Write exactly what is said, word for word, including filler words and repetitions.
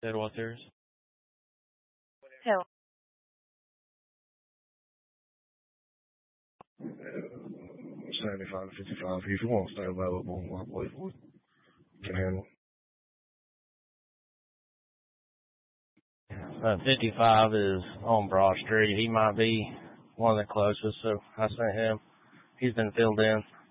Said Waters. Hello. seventy-five to fifty-five. If you want to stay available, I believe we can handle it. Uh, fifty-five is on Broad Street. He might be one of the closest, so I sent him. He's been filled in.